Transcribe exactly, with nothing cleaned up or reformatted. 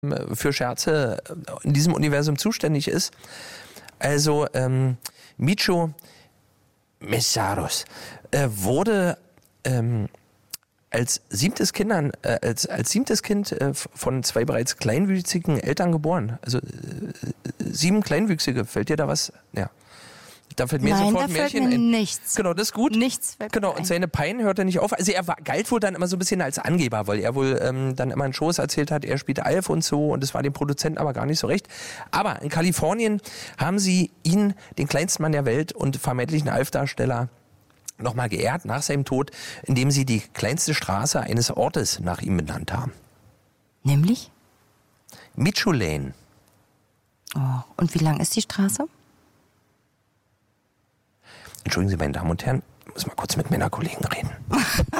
für Scherze in diesem Universum zuständig ist. Also ähm, Micho Meszaros äh, wurde ähm, als siebtes Kindern, äh, als, als siebtes Kind äh, von zwei bereits kleinwüchsigen Eltern geboren. Also äh, sieben Kleinwüchsige. Fällt dir da was? Ja. Da fällt mir Nein, sofort da ein fällt Märchen mir ein. nichts. Genau, das ist gut. Nichts fällt Genau, mir und ein. seine Pein hört er nicht auf. Also er war, galt wohl dann immer so ein bisschen als Angeber, weil er wohl ähm, dann immer in Shows erzählt hat, er spielte Alf und so, und es war dem Produzenten aber gar nicht so recht. Aber in Kalifornien haben sie ihn, den kleinsten Mann der Welt und vermeintlichen Alf-Darsteller, nochmal geehrt nach seinem Tod, indem sie die kleinste Straße eines Ortes nach ihm benannt haben. Nämlich? Micho Lane. Oh, und wie lang ist die Straße? Entschuldigen Sie, meine Damen und Herren, ich muss mal kurz mit meiner Kollegen reden.